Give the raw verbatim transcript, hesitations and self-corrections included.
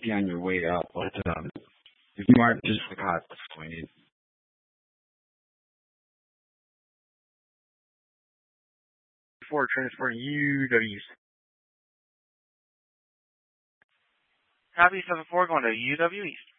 be on your way out, but um, if you aren't, just like how disappointed. Before transporting U Ws. Copy seven four going to U W East.